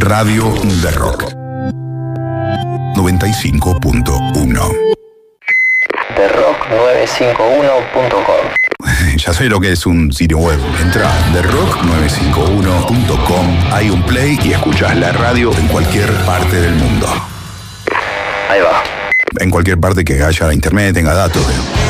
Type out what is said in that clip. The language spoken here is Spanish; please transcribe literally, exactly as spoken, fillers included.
Radio de Rock noventa y cinco punto uno. The Rock nueve cinco uno punto com. Ya sé lo que es un sitio web. Entra a the rock nueve cinco uno punto com, hay un play y escuchás la radio en cualquier parte del mundo. Ahí va. En cualquier parte que haya internet, tenga datos.